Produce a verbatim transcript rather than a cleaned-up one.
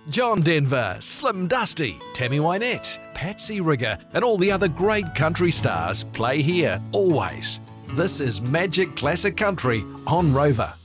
John Denver, Slim Dusty, Tammy Wynette, Patsy Rigger, and all the other great country stars play here, always. This is Magic Classic Country on Rover.